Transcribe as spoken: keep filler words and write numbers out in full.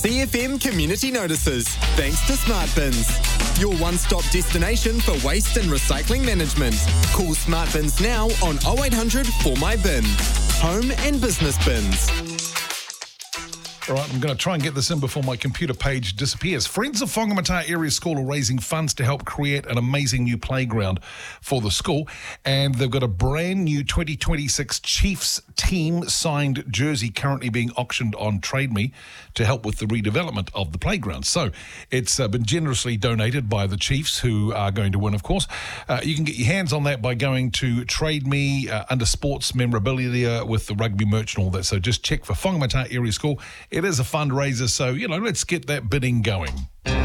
C F M Community Notices, thanks to Smart Bins. Your one-stop destination for waste and recycling management. Call Smart Bins now on oh eight hundred four my bin. Home and business bins. All right, I'm going to try and get this in before my computer page disappears. Friends of Whangamata Area School are raising funds to help create an amazing new playground for the school, and they've got a brand new twenty twenty-six Chiefs team signed jersey currently being auctioned on Trade Me to help with the redevelopment of the playground. So it's uh, been generously donated by the Chiefs, who are going to win, of course. Uh, you can get your hands on that by going to Trade Me uh, under sports memorabilia with the rugby merch and all that. So just check for Whangamata Area School. It is a fundraiser, so, you know, let's get that bidding going.